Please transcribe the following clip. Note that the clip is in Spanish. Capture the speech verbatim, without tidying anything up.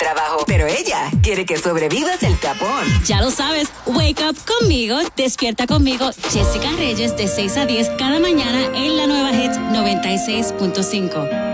trabajo, pero ella quiere que sobrevivas el tapón. Ya lo sabes, wake up conmigo, despierta conmigo, Jessica Reyes de seis a diez cada mañana en la nueva Hit noventa y seis punto cinco.